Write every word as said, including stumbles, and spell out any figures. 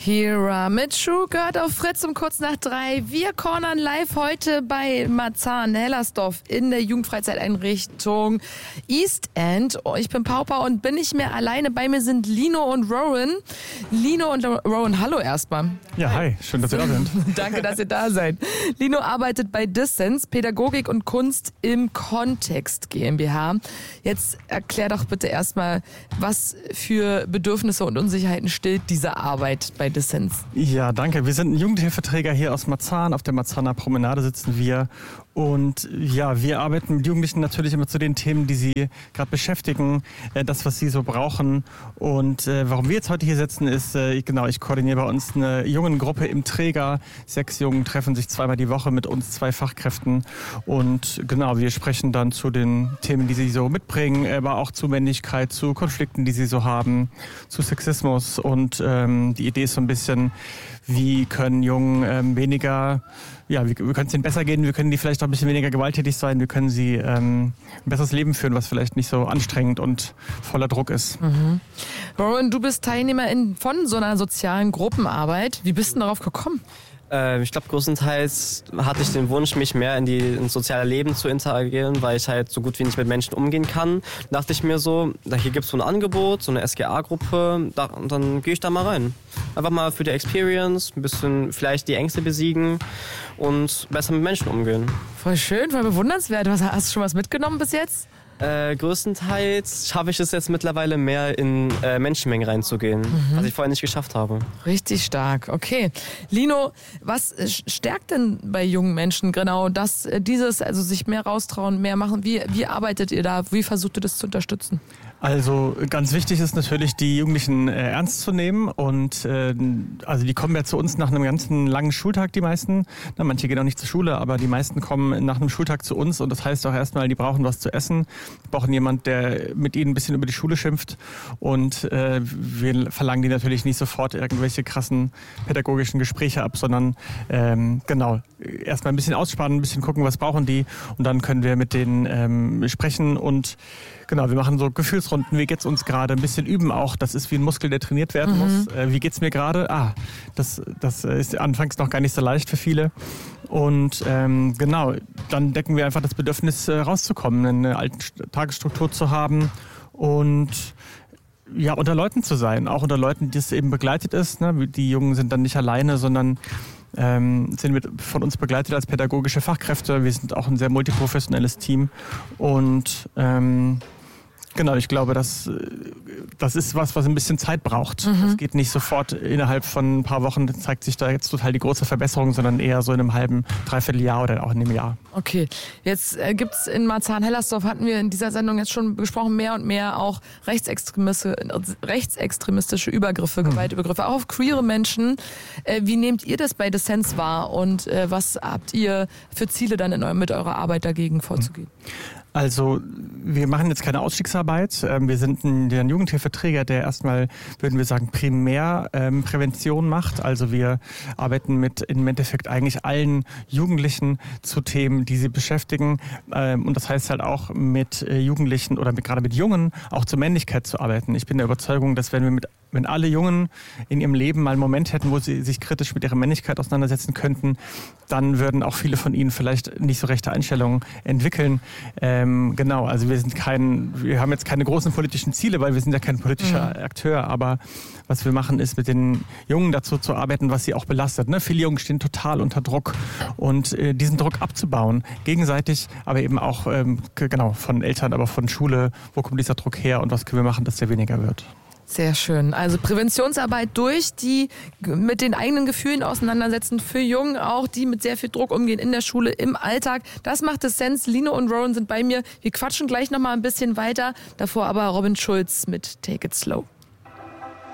Kira Mitschu gehört auf Fritz um kurz nach drei. Wir cornern live heute bei Marzahn-Hellersdorf in der Jugendfreizeiteinrichtung East End. Oh, ich bin Pauper und bin nicht mehr alleine. Bei mir sind Lino und Rowan. Lino und Rowan, hallo erstmal. Ja, hi. Schön, dass ihr da sind. Danke, dass ihr da seid. Lino arbeitet bei Dissens, Pädagogik und Kunst im Kontext GmbH. Jetzt erklär doch bitte erstmal, was für Bedürfnisse und Unsicherheiten stillt diese Arbeit bei Dissens? Ja, danke. Wir sind ein Jugendhilfeträger hier aus Marzahn. Auf der Marzahner Promenade sitzen wir. Und ja, wir arbeiten mit Jugendlichen natürlich immer zu den Themen, die sie gerade beschäftigen, äh, das, was sie so brauchen. Und äh, warum wir jetzt heute hier sitzen, ist, äh, genau, ich koordiniere bei uns eine Jungengruppe im Träger. Sechs Jungen treffen sich zweimal die Woche mit uns, zwei Fachkräften. Und genau, wir sprechen dann zu den Themen, die sie so mitbringen, aber auch zu Männlichkeit, zu Konflikten, die sie so haben, zu Sexismus. Und ähm, die Idee ist so ein bisschen, wie können Jungen ähm, weniger, ja, wie, wie können es ihnen besser gehen, wie können die vielleicht auch ein bisschen weniger gewalttätig sein, wie können sie ähm, ein besseres Leben führen, was vielleicht nicht so anstrengend und voller Druck ist. Mhm. Rowan, du bist Teilnehmerin von so einer sozialen Gruppenarbeit. Wie bist du darauf gekommen? Äh, ich glaube, größtenteils hatte ich den Wunsch, mich mehr in die ins soziale Leben zu interagieren, weil ich halt so gut wie nicht mit Menschen umgehen kann. Da dachte ich mir so, da hier gibt es so ein Angebot, so eine S G A-Gruppe, da, dann gehe ich da mal rein. Einfach mal für die Experience, ein bisschen vielleicht die Ängste besiegen und besser mit Menschen umgehen. Voll schön, voll bewundernswert. Was, hast du schon was mitgenommen bis jetzt? Äh, größtenteils schaffe ich es jetzt mittlerweile mehr in äh, Menschenmengen reinzugehen, mhm. was ich vorher nicht geschafft habe. Richtig stark, okay. Lino, was stärkt denn bei jungen Menschen genau das, dieses, also sich mehr raustrauen, mehr machen? Wie, wie arbeitet ihr da? Wie versucht ihr das zu unterstützen? Also ganz wichtig ist natürlich, die Jugendlichen äh, ernst zu nehmen und äh, also die kommen ja zu uns nach einem ganzen langen Schultag, die meisten. Na, manche gehen auch nicht zur Schule, aber die meisten kommen nach einem Schultag zu uns und das heißt auch erstmal, die brauchen was zu essen, die brauchen jemand, der mit ihnen ein bisschen über die Schule schimpft und äh, wir verlangen die natürlich nicht sofort irgendwelche krassen pädagogischen Gespräche ab, sondern ähm, genau, erstmal ein bisschen ausspannen, ein bisschen gucken, was brauchen die und dann können wir mit denen ähm, sprechen und genau, wir machen so Gefühlsrunden, wie geht's uns gerade, ein bisschen üben auch, das ist wie ein Muskel, der trainiert werden mhm. muss. Äh, wie geht's mir gerade? Ah, das, das ist anfangs noch gar nicht so leicht für viele. Und ähm, genau, dann decken wir einfach das Bedürfnis, äh, rauszukommen, eine alte Tagesstruktur zu haben und ja, unter Leuten zu sein, auch unter Leuten, die es eben begleitet ist. Ne? Die Jungen sind dann nicht alleine, sondern Ähm, sind mit, von uns begleitet als pädagogische Fachkräfte. Wir sind auch ein sehr multiprofessionelles Team und ähm, genau, ich glaube, das, das ist was, was ein bisschen Zeit braucht. Es mhm. geht nicht sofort innerhalb von ein paar Wochen, zeigt sich da jetzt total die große Verbesserung, sondern eher so in einem halben, dreiviertel Jahr oder auch in einem Jahr. Okay, jetzt äh, gibt es in Marzahn-Hellersdorf, hatten wir in dieser Sendung jetzt schon besprochen, mehr und mehr auch rechtsextremistische, rechtsextremistische Übergriffe, mhm. Gewaltübergriffe, auch auf queere Menschen. Äh, wie nehmt ihr das bei Dissens wahr und äh, was habt ihr für Ziele dann in, mit eurer Arbeit dagegen vorzugehen? Also wir machen jetzt keine Ausstiegsarbeit. Wir sind ein Jugendhilfeträger, der erstmal, würden wir sagen, primär ähm, Prävention macht. Also wir arbeiten mit im Endeffekt eigentlich allen Jugendlichen zu Themen, die sie beschäftigen. Ähm, und das heißt halt auch mit äh, Jugendlichen oder mit, gerade mit Jungen auch zur Männlichkeit zu arbeiten. Ich bin der Überzeugung, dass wenn wir mit Wenn alle Jungen in ihrem Leben mal einen Moment hätten, wo sie sich kritisch mit ihrer Männlichkeit auseinandersetzen könnten, dann würden auch viele von ihnen vielleicht nicht so rechte Einstellungen entwickeln. Ähm, genau, also wir sind kein, wir haben jetzt keine großen politischen Ziele, weil wir sind ja kein politischer mhm. Akteur, aber was wir machen, ist mit den Jungen dazu zu arbeiten, was sie auch belastet. Ne? Viele Jungen stehen total unter Druck und äh, diesen Druck abzubauen, gegenseitig, aber eben auch ähm, genau von Eltern, aber von Schule, wo kommt dieser Druck her und was können wir machen, dass der weniger wird. Sehr schön. Also Präventionsarbeit durch, die mit den eigenen Gefühlen auseinandersetzen, für Jungen auch, die mit sehr viel Druck umgehen in der Schule, im Alltag. Das macht Dissens. Lino und Rowan sind bei mir. Wir quatschen gleich nochmal ein bisschen weiter. Davor aber Robin Schulz mit Take It Slow.